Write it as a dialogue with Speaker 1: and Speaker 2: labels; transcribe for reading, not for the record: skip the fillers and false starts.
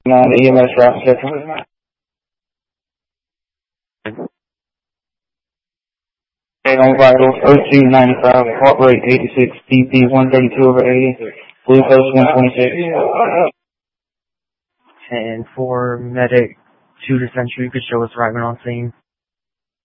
Speaker 1: On EMS route check. On vitals, O2 95, heart rate 86, BP 132 over 80, glucose 126.
Speaker 2: And for medic 2 to Century, you could show us right when on scene.